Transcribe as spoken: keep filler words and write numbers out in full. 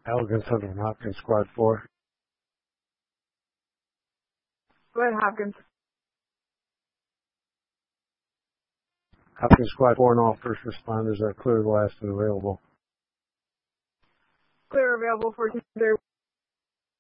Elegance Hunter from Hopkins Squad four. Go ahead, Hopkins. Hopkins Squad four and all first responders are clear, the last and available. Clear available for